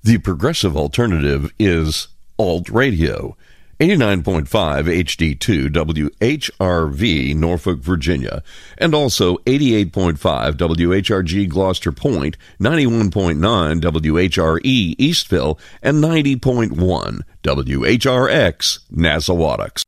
The progressive alternative is Alt Radio. 89.5 HD2 WHRV, Norfolk, Virginia, and also 88.5 WHRG, Gloucester Point, 91.9 WHRE, Eastville, and 90.1 WHRX, Nassauattucks.